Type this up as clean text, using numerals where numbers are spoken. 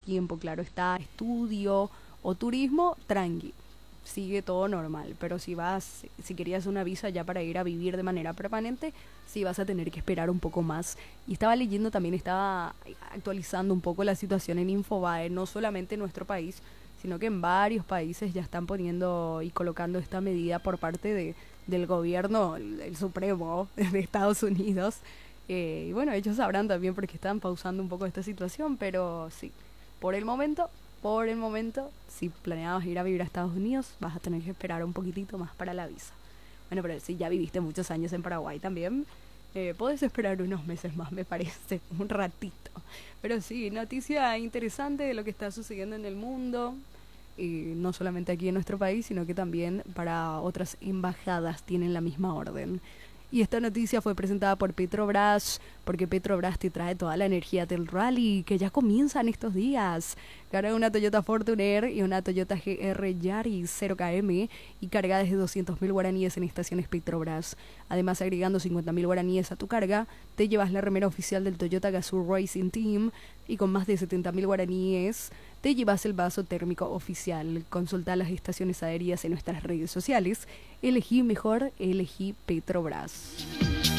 tiempo, claro está, estudio o turismo, tranqui, sigue todo normal. Pero si querías una visa ya para ir a vivir de manera permanente, sí vas a tener que esperar un poco más. Y estaba leyendo también, estaba actualizando un poco la situación en Infobae, no solamente en nuestro país, sino que en varios países ya están poniendo y colocando esta medida por parte del gobierno, el supremo de Estados Unidos. Y bueno, ellos sabrán también porque están pausando un poco esta situación, pero sí, por el momento, por el momento, si planeabas ir a vivir a Estados Unidos, vas a tener que esperar un poquitito más para la visa. Bueno, pero si ya viviste muchos años en Paraguay también, podés esperar unos meses más, me parece, un ratito. Pero sí, noticia interesante de lo que está sucediendo en el mundo, y no solamente aquí en nuestro país, sino que también para otras embajadas tienen la misma orden. Y esta noticia fue presentada por Petrobras, porque Petrobras te trae toda la energía del rally, que ya comienzan estos días. Carga una Toyota Fortuner y una Toyota GR Yaris 0KM y carga desde 200.000 guaraníes en estaciones Petrobras. Además, agregando 50.000 guaraníes a tu carga, te llevas la remera oficial del Toyota Gazoo Racing Team y con más de 70.000 guaraníes te llevas el vaso térmico oficial. Consulta las estaciones aéreas en nuestras redes sociales. Elegí mejor, elegí Petrobras.